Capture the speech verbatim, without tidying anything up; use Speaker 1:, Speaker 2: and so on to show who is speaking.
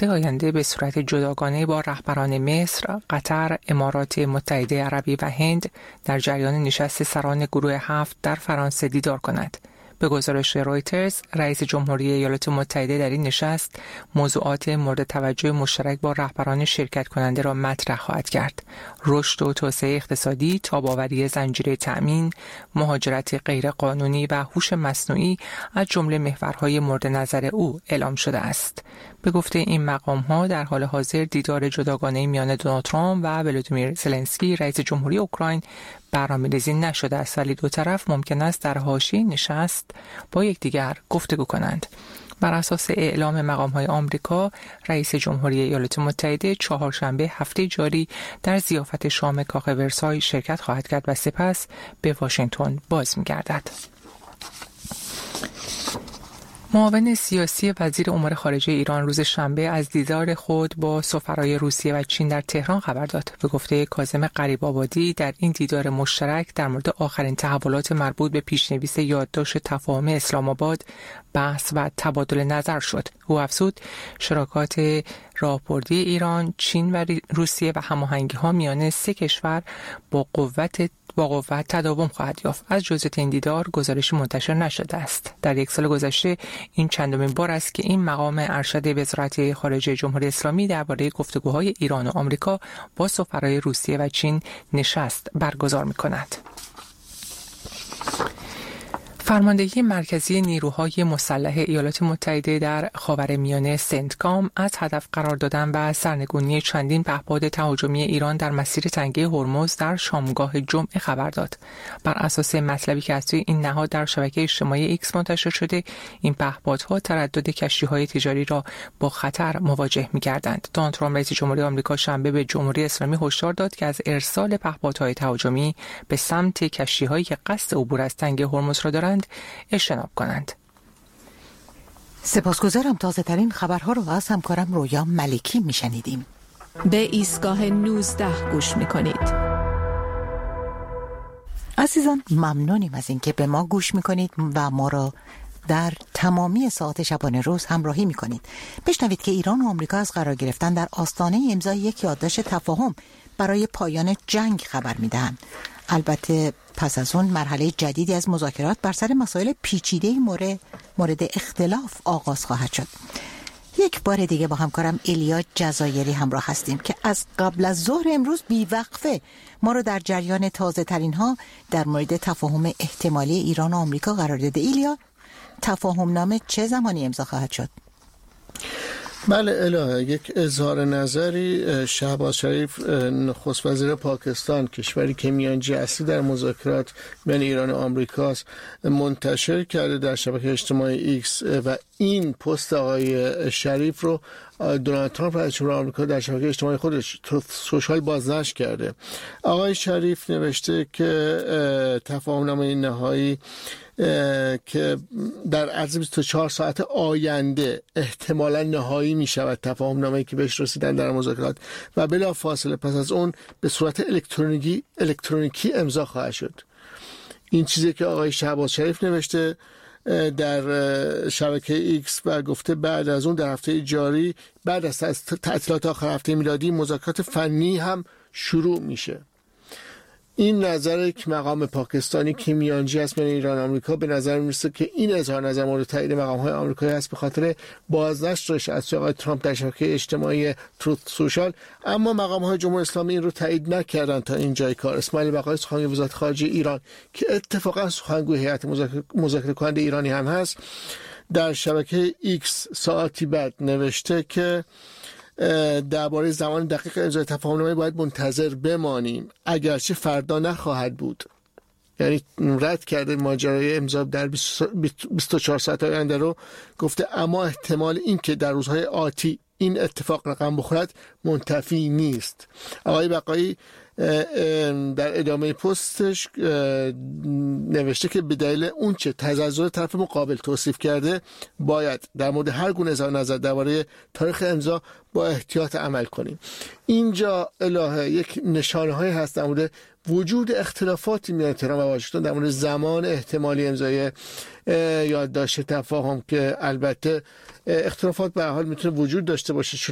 Speaker 1: هفته آینده به صورت جداگانه با رهبران مصر، قطر، امارات متحده عربی و هند در جریان نشست سران گروه هفت در فرانسه دیدار کند. به گزارش رویترز، رئیس جمهوری ایالات متحده در این نشست موضوعات مورد توجه مشترک با رهبران شرکت کننده را مطرح خواهد کرد. رشد و توسعه اقتصادی، تاب‌آوری زنجیره تأمین، مهاجرت غیرقانونی و هوش مصنوعی از جمله محورهای مورد نظر او اعلام شده است. به گفته این مقام‌ها در حال حاضر دیدار جداگانه میان دونالد ترامپ و ولودیمیر زلنسکی رئیس جمهوری اوکراین برنامه‌ریزی نشده است، ولی دو طرف ممکن است در حاشیه نشست با یکدیگر گفتگو کنند. بر اساس اعلام مقام‌های آمریکا، رئیس جمهوری ایالات متحده چهارشنبه هفته جاری در ضیافت شام کاخ ورسای شرکت خواهد کرد و سپس به واشنگتن باز می‌گردد. معاون سیاسی وزیر امور خارجه ایران روز شنبه از دیدار خود با سفرای روسیه و چین در تهران خبر داد. به گفته کاظم غریب‌آبادی، در این دیدار مشترک در مورد آخرین تحولات مربوط به پیشنویس یادداشت تفاهم اسلام آباد بحث و تبادل نظر شد. او افزود شراکات راهبردی ایران، چین و روسیه و هماهنگی‌ها میان سه کشور با قوت با قوت تداوم خواهد یافت. از جزئیات این دیدار گزارشی منتشر نشده است. در یک سال گذشته این چندمین بار است که این مقام ارشد وزارت خارجه جمهوری اسلامی درباره گفتگوهای ایران و آمریکا با سفرای روسیه و چین نشست برگزار می‌کند. فرماندهی مرکزی نیروهای مسلح ایالات متحده در خاورمیانه سنتکام از هدف قرار دادن و سرنگونی چندین پهپاد تهاجمی ایران در مسیر تنگه هرمز در شامگاه جمعه خبر داد. بر اساس مطلبی که از توی این نهاد در شبکه اجتماعی ایکس منتشر شده، این پهپادها تردد کشتی‌های تجاری را با خطر مواجه می‌کردند. دونالد ترامپ رئیس جمهوری آمریکا شنبه به جمهوری اسلامی هشدار داد که از ارسال پهپادهای تهاجمی به سمت کشتی‌هایی که قصد عبور از تنگه هرمز را دارند اجتناب کنند.
Speaker 2: سپاسگزارم. تازه ترین خبرها رو از همکارم رویا ملکی میشنیدیم.
Speaker 3: به ایستگاه نوزده گوش میکنید.
Speaker 2: عزیزان، ممنونیم از اینکه به ما گوش میکنید و ما را در تمامی ساعات شبانه روز همراهی میکنید. بشنوید که ایران و آمریکا از قرار گرفتن در آستانه امضای یک یادداشت تفاهم برای پایان جنگ خبر میدهند. البته پس از اون مرحله جدیدی از مذاکرات بر سر مسائل پیچیده مورد مورد اختلاف آغاز خواهد شد. یک بار دیگه با همکارم الیا جزایری همراه هستیم که از قبل از ظهر امروز بیوقفه ما رو در جریان تازه ترین ها در مورد تفاهم احتمالی ایران و آمریکا قرار داده. الیا، تفاهم نامه چه زمانی امضا خواهد شد؟
Speaker 4: بله الهه، یک اظهار نظری شهباز شریف نخست وزیر پاکستان، کشوری که میانجی اصلی در مذاکرات بین ایران و آمریکاست، منتشر کرده در شبکه اجتماعی ایکس و این پست آقای شریف رو دونالد ترامپ رئیس جمهوری آمریکا در شبکه اجتماعی خودش سوشال بازنشر کرده. آقای شریف نوشته که تفاهم‌نامه نهایی که در عرض بیست و چهار ساعت آینده احتمالاً نهایی می شود، تفاهم‌نامه‌ای که بهش رسیدن در مذاکرات، و بلا فاصله پس از اون به صورت الکترونیکی الکترونیکی امضا خواهد شد. این چیزی که آقای شهباز شریف نوشته در شبکه ایکس و گفته بعد از اون در هفته جاری، بعد از تعطیلات آخر هفته میلادی، مذاکرات فنی هم شروع میشه. این نظر یک مقام پاکستانی که میانجی است بین ایران و آمریکا، به نظر میرسه که این اظهار نظر مورد تایید مقام‌های آمریکایی است به خاطر بازنشرش از آقای ترامپ در شبکه اجتماعی تروت سوشال. اما مقام‌های جمهوری اسلامی این رو تایید نکردن تا اینجای کار. اسماعیل بقایی، سخنگوی وزارت خارجه ایران که اتفاقا سخنگوی هیئت مذاکره کننده ایرانی هم هست، در شبکه ایکس ساعتی بعد نوشته که درباره زمان دقیق امضای تفاهم‌نامه باید منتظر بمانیم، اگرچه فردا نخواهد بود. یعنی رد کرده ماجرای امضا در بیست و چهار ساعت آینده رو، گفته اما احتمال این که در روزهای آتی این اتفاق رقم بخورد منتفی نیست. آقای بقایی در ادامه پستش نوشته که به دلیل اون چه تزلزل طرف مقابل توصیف کرده، باید در مورد هر گونه اظهار نظر درباره تاریخ امضا با احتیاط عمل کنیم. اینجا الهه یک نشانه هایی هست در مورد وجود اختلافاتی میان تهران و واشنگتن در مورد زمان احتمالی امضای یادداشت تفاهم، که البته اختلافات به هر حال میتونه وجود داشته باشه،